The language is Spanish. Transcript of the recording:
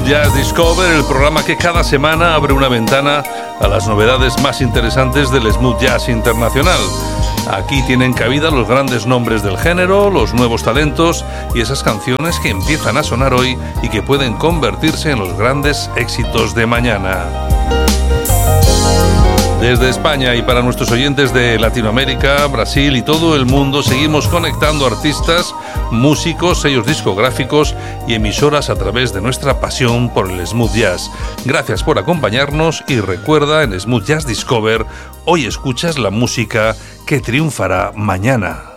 Smooth Jazz Discover, el programa que cada semana abre una ventana a las novedades más interesantes del smooth jazz internacional. Aquí tienen cabida los grandes nombres del género, los nuevos talentos y esas canciones que empiezan a sonar hoy y que pueden convertirse en los grandes éxitos de mañana. Desde España y para nuestros oyentes de Latinoamérica, Brasil y todo el mundo, seguimos conectando artistas, músicos, sellos discográficos y emisoras a través de nuestra pasión por el smooth jazz. Gracias por acompañarnos y recuerda, en Smooth Jazz Discover, hoy escuchas la música que triunfará mañana.